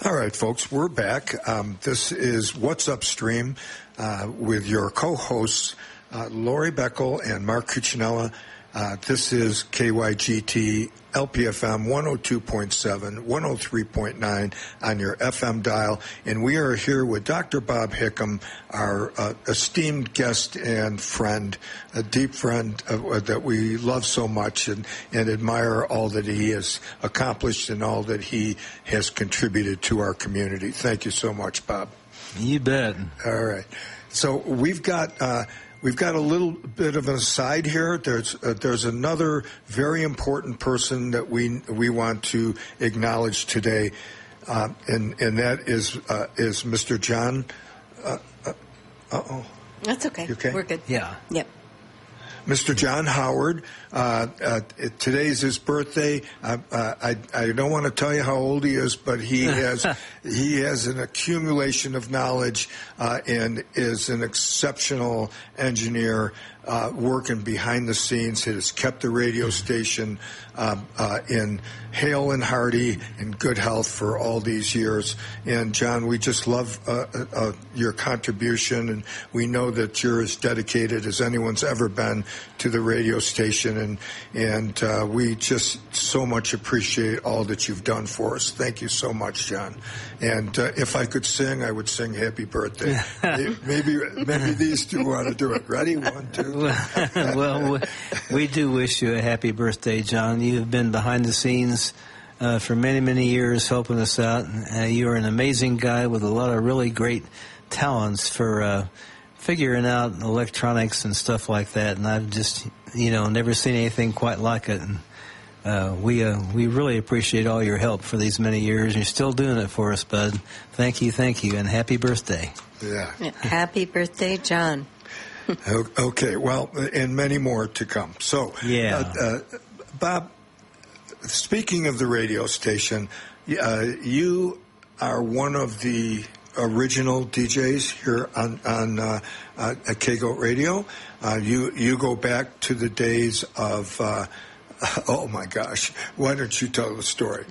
All right, folks, we're back. This is What's Upstream with your co-hosts, Lori Beckel and Mark Cuccinella. This is KYGT LPFM 102.7, 103.9 on your FM dial. And we are here with Dr. Bob Hickam, our esteemed guest and friend, a deep friend that we love so much and admire all that he has accomplished and all that he has contributed to our community. Thank you so much, Bob. You bet. All right. So we've got a little bit of an aside here. There's another very important person that we want to acknowledge today, and that is Mr. John. That's okay. You okay? We're good. Yeah. Yep. Mr. John Howard. Today's his birthday. I don't want to tell you how old he is, but he has an accumulation of knowledge and is an exceptional engineer working behind the scenes. It has kept the radio station in hale and hearty and good health for all these years. And John, we just love your contribution, and we know that you're as dedicated as anyone's ever been to the radio station, and we just so much appreciate all that you've done for us. Thank you so much, John. And if I could sing, I would sing Happy Birthday. Maybe these two want to do it. Ready? 1, 2. Well, we do wish you a happy birthday, John. You have been behind the scenes for many, many years helping us out. You are an amazing guy with a lot of really great talents for figuring out electronics and stuff like that. And I've just, never seen anything quite like it. And we really appreciate all your help for these many years. You're still doing it for us, bud. Thank you, and happy birthday. Yeah. Happy birthday, John. Okay, well, and many more to come. So, yeah. Bob, speaking of the radio station, you are one of the original DJs here on at K-Goat Radio. You go back to the days of, oh my gosh, why don't you tell the story?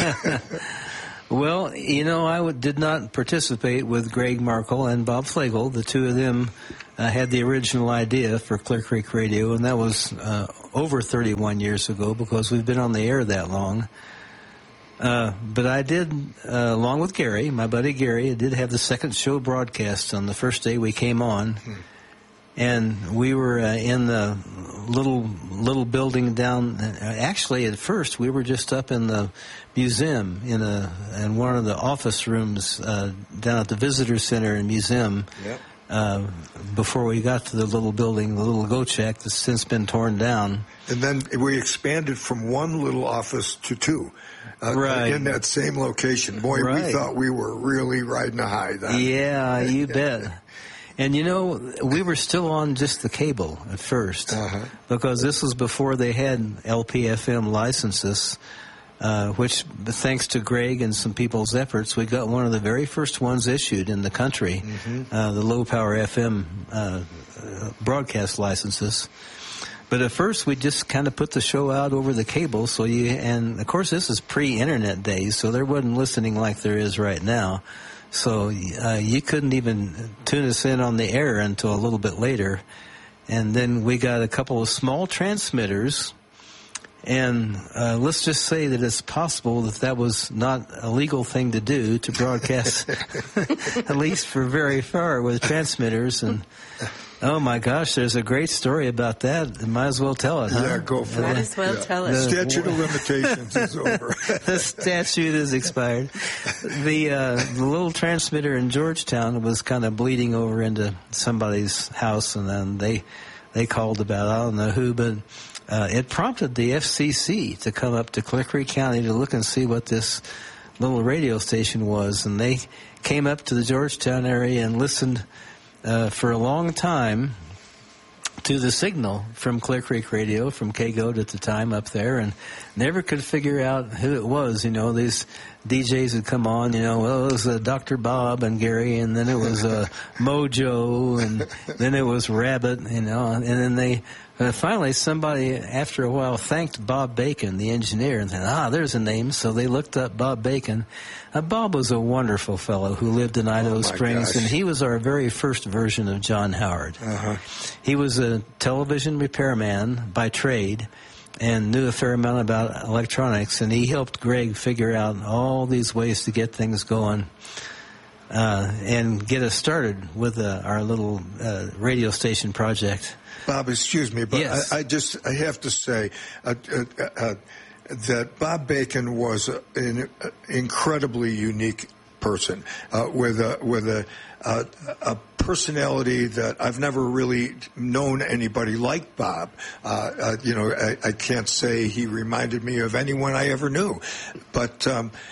Well, I did not participate with Greg Markle and Bob Flegel. The two of them had the original idea for Clear Creek Radio, and that was over 31 years ago because we've been on the air that long. But I did, along with Gary, my buddy Gary, I did have the second show broadcast on the first day we came on. And we were in the little building down. Actually, at first, we were just up in the museum in one of the office rooms down at the visitor center and museum. Yep. Before we got to the little building, the little goat shack that's since been torn down. And then we expanded from one little office to two. Right. In that same location. Boy, right. We thought we were really riding a high then. Yeah, you bet. And, we were still on just the cable at first because this was before they had LPFM licenses, which, thanks to Greg and some people's efforts, we got one of the very first ones issued in the country, the low-power FM broadcast licenses. But at first, we just kind of put the show out over the cable. And, of course, this is pre-Internet days, so there wasn't listening like there is right now. So you couldn't even tune us in on the air until a little bit later. And then we got a couple of small transmitters. And let's just say that it's possible that was not a legal thing to do, to broadcast, at least for very far with transmitters. And, oh, my gosh, there's a great story about that. You might as well tell it, huh? Yeah, go for it. Might as well tell it. The statute of limitations is over. The statute is expired. The little transmitter in Georgetown was kind of bleeding over into somebody's house, and then they called about, I don't know who, but it prompted the FCC to come up to Clear Creek County to look and see what this little radio station was. And they came up to the Georgetown area and listened for a long time to the signal from Clear Creek Radio, from K-Goat at the time up there, and never could figure out who it was. These DJs would come on, well, it was Dr. Bob and Gary, and then it was Mojo, and then it was Rabbit, and then they finally somebody after a while thanked Bob Bacon, the engineer, and said, there's a name. So they looked up Bob Bacon. Bob was a wonderful fellow who lived in Idaho Springs, and he was our very first version of John Howard. Uh-huh. He was a television repairman by trade and knew a fair amount about electronics, and he helped Greg figure out all these ways to get things going and get us started with our little radio station project. Bob, excuse me, but yes. I have to say that Bob Bacon was an incredibly unique person with a personality that I've never really known anybody like Bob. I can't say he reminded me of anyone I ever knew, but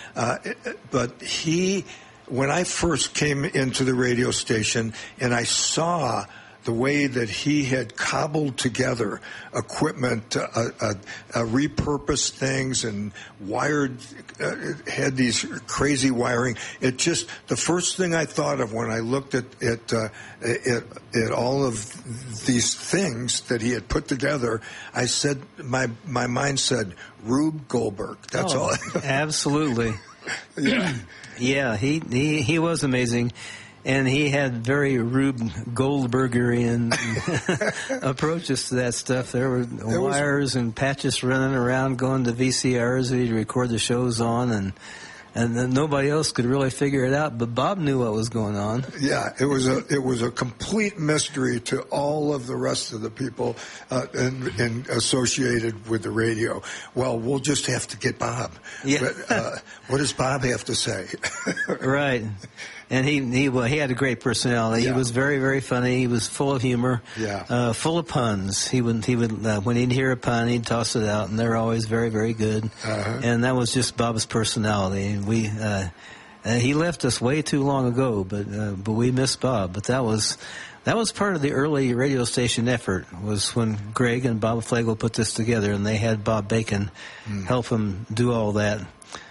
he, when I first came into the radio station and I saw the way that he had cobbled together equipment, repurposed things, and wired, had these crazy wiring. It just, the first thing I thought of when I looked at all of these things that he had put together, I said, my mind said, Rube Goldberg. That's all. Absolutely. Yeah. Yeah, he was amazing. And he had very Rube Goldbergerian approaches to that stuff. There were wires and patches running around going to VCRs that he'd record the shows on, and then nobody else could really figure it out, but Bob knew what was going on. Yeah, it was a complete mystery to all of the rest of the people and associated with the radio. Well, we'll just have to get Bob. Yeah. But, what does Bob have to say? Right. And he had a great personality. Yeah. He was very, very funny. He was full of humor. Yeah. Full of puns. He would when he'd hear a pun, he'd toss it out, and they're always very, very good. Uh-huh. And that was just Bob's personality. And he left us way too long ago, but we miss Bob. But that was part of the early radio station effort, was when Greg and Bob Flagle put this together, and they had Bob Bacon help them do all that.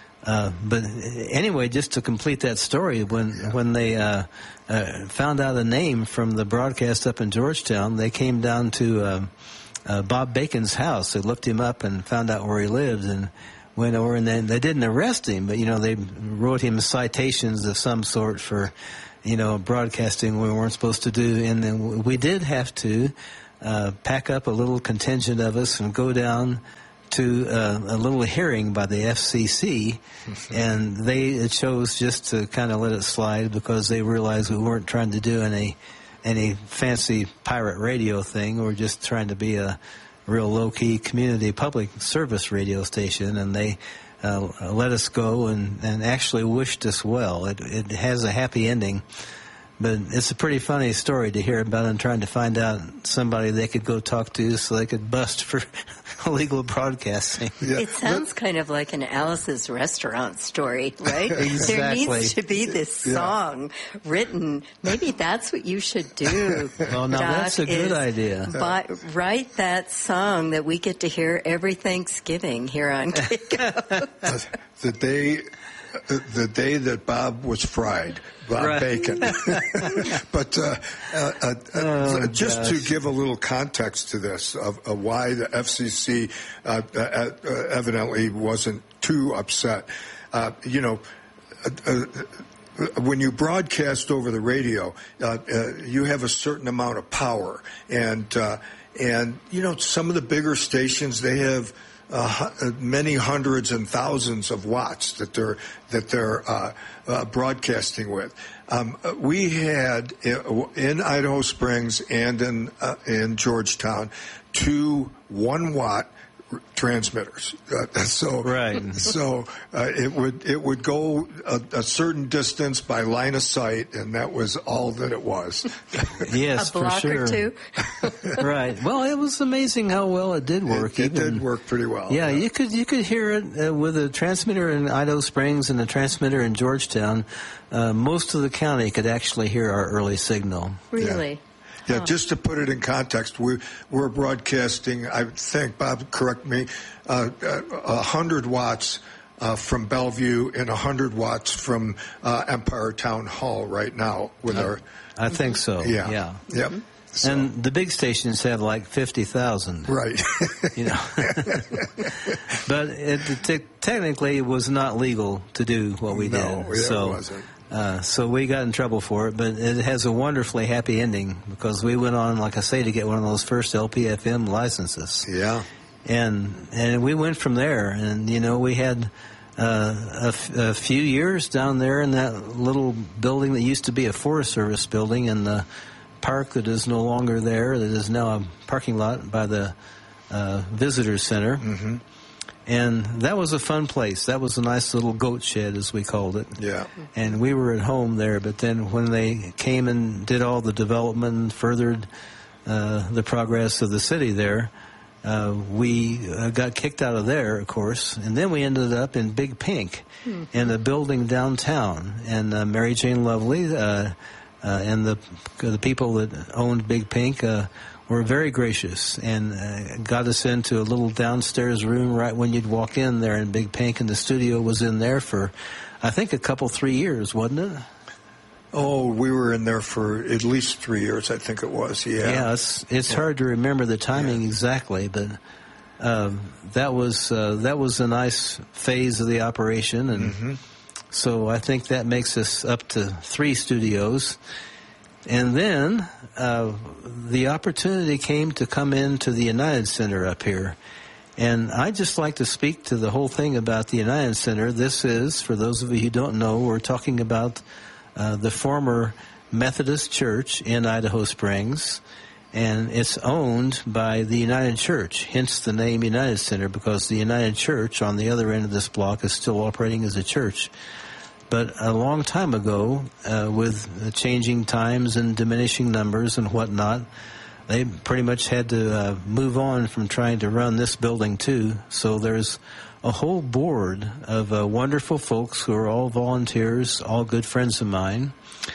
But anyway, just to complete that story, when they found out a name from the broadcast up in Georgetown, they came down to Bob Bacon's house. They looked him up and found out where he lived, and went over, and then they didn't arrest him, but they wrote him citations of some sort for broadcasting we weren't supposed to do, and then we did have to pack up a little contingent of us and go down to a little hearing by the FCC, and they chose just to kind of let it slide because they realized we weren't trying to do any fancy pirate radio thing. We were just trying to be a real low-key community public service radio station, and they let us go and actually wished us well. It has a happy ending. But it's a pretty funny story to hear about them trying to find out somebody they could go talk to so they could bust for illegal broadcasting. Yeah. It sounds kind of like an Alice's Restaurant story, right? Exactly. There needs to be this song written. Maybe that's what you should do. Well, now Doc, that's a good idea. Write that song that we get to hear every Thanksgiving here on KICO. The day that Bob was fried, Bob Bacon. But just to give a little context to this of why the FCC evidently wasn't too upset, when you broadcast over the radio, you have a certain amount of power, and some of the bigger stations, they have many hundreds and thousands of watts that they're broadcasting with. We had in Idaho Springs and in Georgetown 2 1-watt transmitters. So it would go a certain distance by line of sight, and that was all that it was. Yes, a block for sure. or two. Right. Well, it was amazing how well it did work. It did work pretty well. Yeah, you could hear it with a transmitter in Idaho Springs and a transmitter in Georgetown. Most of the county could actually hear our early signal. Really? Yeah, just to put it in context, we're broadcasting, I think, Bob, correct me, 100 watts from Bellevue and 100 watts from Empire Town Hall right now with our... I think so, yeah. Yep. So. And the big stations have like 50,000. Right. You know. But technically it was not legal to do what we did. No, it wasn't. So we got in trouble for it, but it has a wonderfully happy ending because we went on, like I say, to get one of those first LPFM licenses. Yeah. And we went from there, and, you know, we had a few years down there in that little building that used to be a Forest Service building in the park that is no longer there, that is now a parking lot by the Visitors Center. Mm-hmm. And that was a fun place. That was a nice little goat shed, as we called it. Yeah. And we were at home there, but then when they came and did all the development and furthered the progress of the city there, we got kicked out of there, of course, and then we ended up in Big Pink in a building downtown. And Mary Jane Lovely and the people that owned Big Pink were very gracious and got us into a little downstairs room right when you'd walk in there in Big Pink, and the studio was in there for, I think, 3 years, wasn't it? Oh, we were in there for at least 3 years, I think it was, yeah. Yeah, it's hard to remember the timing exactly, but that was a nice phase of the operation, and so I think that makes us up to 3 studios. And then the opportunity came to come into the United Center up here. And I'd just like to speak to the whole thing about the United Center. This is, for those of you who don't know, we're talking about the former Methodist Church in Idaho Springs. And it's owned by the United Church, hence the name United Center, because the United Church on the other end of this block is still operating as a church. But a long time ago, with changing times and diminishing numbers and whatnot, they pretty much had to move on from trying to run this building too. So there's a whole board of wonderful folks who are all volunteers, all good friends of mine.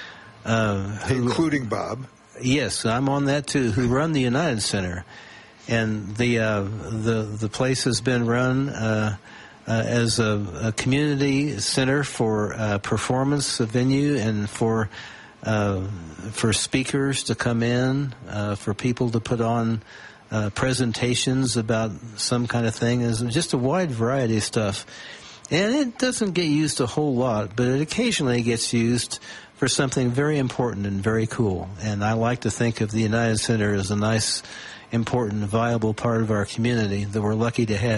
Including Bob. Yes, I'm on that too, who run the United Center. And the place has been run as a community center for performance venue and for speakers to come in, for people to put on presentations about some kind of thing. There's just a wide variety of stuff. And it doesn't get used a whole lot, but it occasionally gets used for something very important and very cool. And I like to think of the United Center as a nice, important, viable part of our community that we're lucky to have.